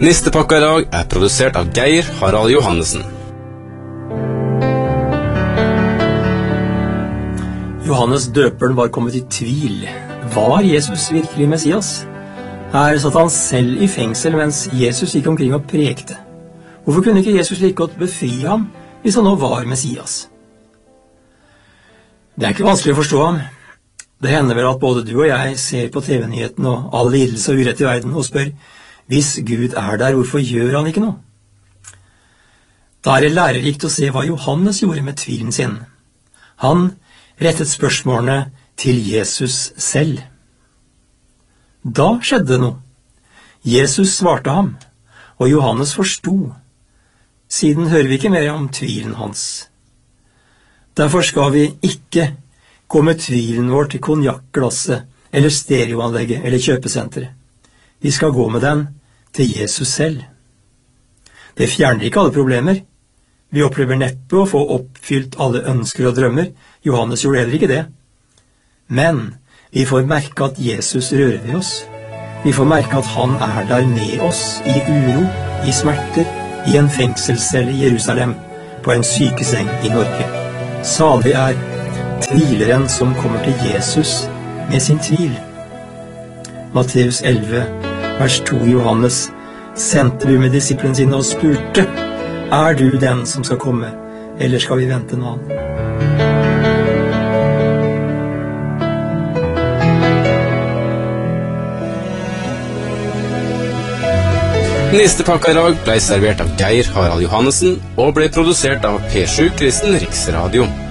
Nistepakka I dag produsert av Geir Harald Johannessen. Johannes døperen var kommet I tvil. Var Jesus virkelig Messias? Her satt han selv I fengsel mens Jesus gikk omkring og prekte. Hvorfor kunne ikke Jesus like godt befri ham hvis han nå var Messias? Det ikke vanskelig å forstå ham. Det hender vel at både du og jeg ser på TV-nyheten og all lidelse og urett I verden og spør, hvis Gud der, hvorfor gjør han ikke noe? Da det lærerikt å se hva Johannes gjorde med tvilen sin. Han rettet spørsmålene til Jesus selv. Da skjedde noe. Jesus svarte ham, og Johannes forstod. Siden hører vi ikke mer om tvilen hans. Derfor skal vi ikke gå med tvilen vår til konjakkglasset, eller stereoanlegget, eller kjøpesenteret. Vi skal gå med den til Jesus selv. Det fjerner ikke alle problemer. Vi opplever neppe å få oppfylt alle ønsker og drømmer. Johannes gjorde heller ikke det. Men vi får merke at Jesus rører ved oss. Vi får merke at han der med oss I uro, I smerter, I en fengselscelle I Jerusalem, på en sykeseng I Norge. Salig tvileren som kommer til Jesus med sin tvil. Matteus 11, vers 2 Johannes sendte du med disiplene sine og spurte, du den som skal komme, eller skal vi vente noe annet? Nistepakka I dag ble servert av Geir Harald Johannessen og ble produsert av P7 Kristen Riksradio.